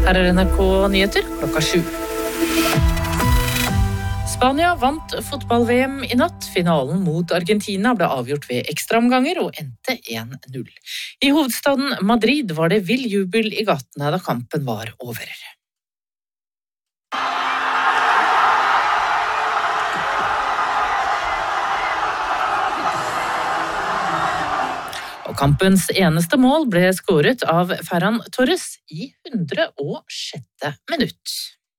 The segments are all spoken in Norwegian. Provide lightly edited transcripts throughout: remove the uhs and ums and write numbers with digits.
Her NRK Nyheter klokka 7. Spania vant fotball-VM i natt. Finalen mot Argentina ble avgjort ved ekstraomganger og endte 1-0. I hovedstaden Madrid var det vill jubel i gatene da kampen var over. Og kampens eneste mål ble skåret av Ferran Torres i 106. minutt.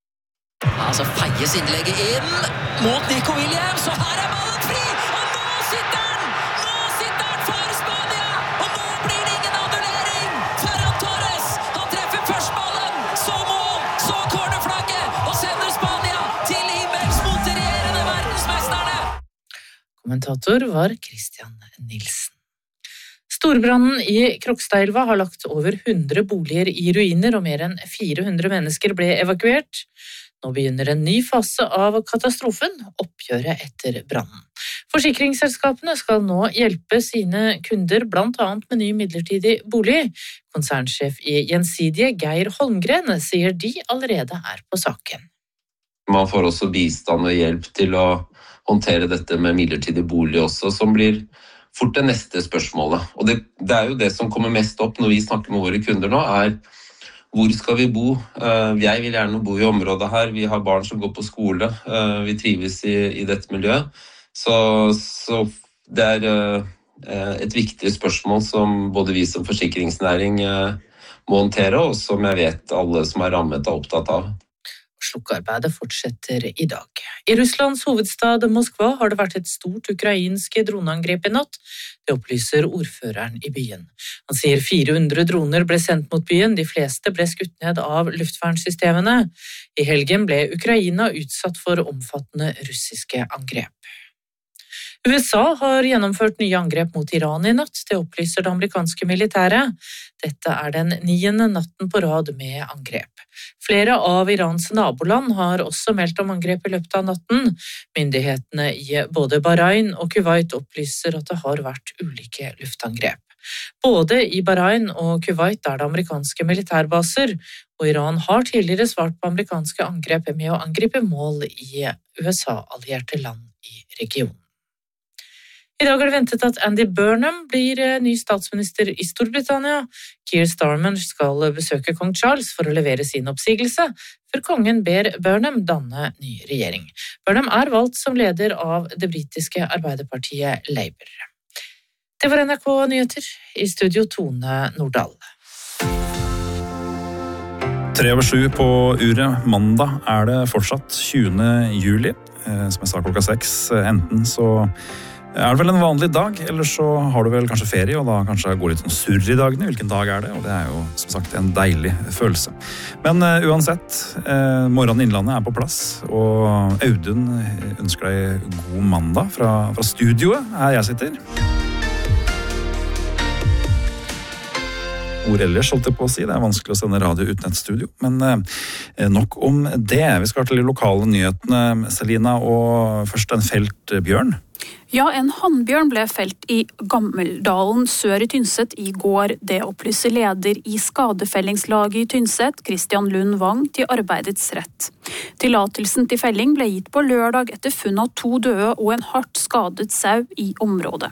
Så feies innlegget inn mot Nico Williams, og her ballen fri, og nå sitter den! Nå sitter den for Spania, og nå blir det ingen annullering! Ferran Torres, han treffer først ballen, så mål, så cornerflagget, og sender Spania til himmels mot de regjerende verdensmesterne! Kommentator var Christian Nilsen. Storbrannen i Krokstadelva har lagt over 100 boliger i ruiner, og mer enn 400 mennesker ble evakuert. Nå begynner en ny fase av katastrofen, oppgjøret etter brannen. Forsikringsselskapene skal nå hjelpe sine kunder, blant annet med ny midlertidig bolig. Konsernsjef i Gjensidige, Geir Holmgren, sier de allerede er på saken. Man får også bistand og hjelp til å håndtere dette med midlertidig bolig også, som blir fort det neste spørsmålet. Og det er jo det som kommer mest opp når vi snakker med våre kunder nå, er hvor skal vi bo? Jeg vil gjerne bo i området her, vi har barn som går på skole, vi trives i dette miljøet. Så det er et viktig spørsmål som både vi som forsikringsnæring må håndtere, og som jeg vet alle som er rammet er opptatt av. Slukkearbeidet fortsetter i dag. I Russlands hovedstad Moskva har det vært et stort ukrainsk droneangrep i natt. Det opplyser ordføreren i byen. Han sier 400 droner ble sendt mot byen, de fleste ble skutt ned av luftvernsystemene. I helgen ble Ukraina utsatt for omfattende russiske angrep. USA har gjennomført nye angrep mot Iran i natt, det opplyser det amerikanske militæret. Dette er den 9. natten på rad med angrep. Flere av Irans naboland har også meldt om angrep i løpet av natten. Myndighetene i både Bahrain og Kuwait opplyser at det har vært ulike luftangrep. Både i Bahrain og Kuwait er det amerikanske militærbaser, og Iran har tidligere svart på amerikanske angrep med å angripe mål i USA-allierte land i regionen. I dag er det ventet at Andy Burnham blir ny statsminister i Storbritannia. Keir Starmer skal besøke kong Charles for å levere sin oppsigelse, før kongen ber Burnham danne ny regjering. Burnham er valgt som leder av det britiske arbeiderpartiet Labour. Det var NRK Nyheter, i studio Tone Nordahl. 6:03 på uret. Mandag er det fortsatt 20. juli. Som jeg sa klokka 6. Enten så er det vel en vanlig dag, eller så har du vel kanskje ferie, og da kanskje går litt sånn surr i dagene. Hvilken dag er det? Og det er jo som sagt en deilig følelse. Men uansett, Morgen Innlandet er på plass, og Audun ønsker deg god mandag fra studioet her jeg sitter. Ord ellers holdt jeg på å si, det er vanskelig å sende radio uten et studio, men nok om det. Vi skal til de lokale nyhetene, Selina, og først en feltbjørn. Ja, en hannbjørn ble felt i Gammeldalen sør i Tynset i går. Det opplyser leder i skadefellingslaget i Tynset, Christian Lund Wang, til arbeidets rett. Tillatelsen til felling ble gitt på lørdag etter funn av 2 døde og en hardt skadet sau i området.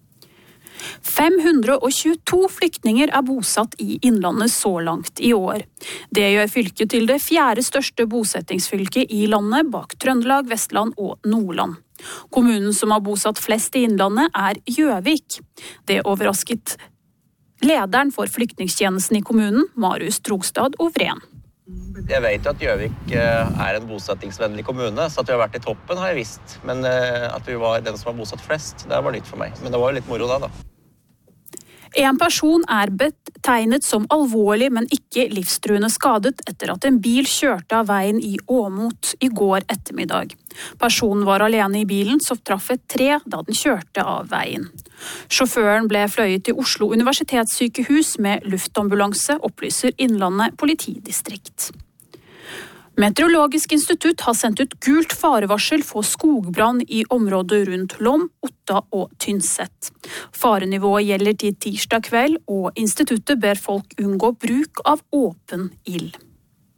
522 flyktninger er bosatt i Innlandet så langt i år. Det gjør fylket til det 4. største bosettingsfylket i landet, bak Trøndelag, Vestland og Nordland. Kommunen som har bosatt flest i Innlandet er Gjøvik. Det overrasket lederen for flyktningstjenesten i kommunen, Marius Trogstad Ovren. Jeg vet jo at Gjøvik er en bosettingsvennlig kommune, så at vi har vært i toppen har jeg visst. Men at vi var den som har bosatt flest, det var nytt for meg. Men det var jo litt moro da. En person er betegnet som alvorlig, men ikke livstruende skadet etter at en bil kjørte av veien i Åmot i går ettermiddag. Personen var alene i bilen, som traff et tre da den kjørte av veien. Sjåføren ble fløyet til Oslo universitetssykehus med luftambulanse, opplyser Innlandet politidistrikt. Meteorologisk institutt har sendt ut gult farevarsel for skogbrann i området rundt Lom, Otta og Tynset. Farenivået gjelder til tirsdag kveld, og instituttet ber folk unngå bruk av åpen ild.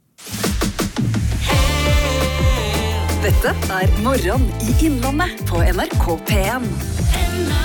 Dette Morgen i Innlandet på NRK P1.